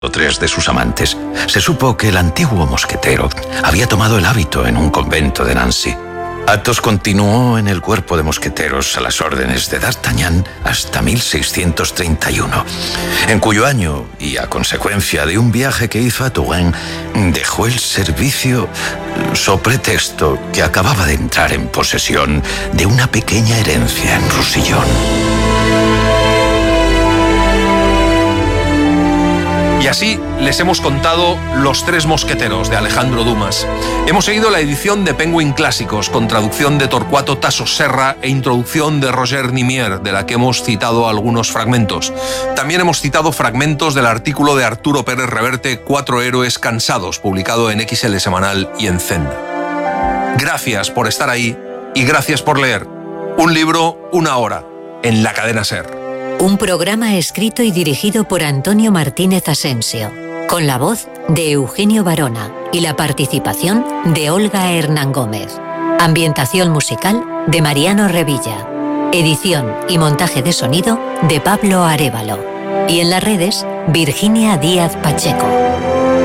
tres de sus amantes, se supo que el antiguo mosquetero había tomado el hábito en un convento de Nancy. Athos continuó en el cuerpo de mosqueteros a las órdenes de D'Artagnan hasta 1631, en cuyo año, y a consecuencia de un viaje que hizo a Touraine, dejó el servicio so pretexto que acababa de entrar en posesión de una pequeña herencia en Roussillon. Y así les hemos contado Los Tres Mosqueteros de Alejandro Dumas. Hemos seguido la edición de Penguin Clásicos con traducción de Torcuato Tasso Serra e introducción de Roger Nimier, de la que hemos citado algunos fragmentos. También hemos citado fragmentos del artículo de Arturo Pérez Reverte, 4 héroes cansados, publicado en XL Semanal y en Zenda. Gracias por estar ahí y gracias por leer. Un libro, una hora, en la cadena SER. Un programa escrito y dirigido por Antonio Martínez Asensio, con la voz de Eugenio Barona y la participación de Olga Hernán Gómez. Ambientación musical de Mariano Revilla. Edición y montaje de sonido de Pablo Arévalo. Y en las redes, Virginia Díaz Pacheco.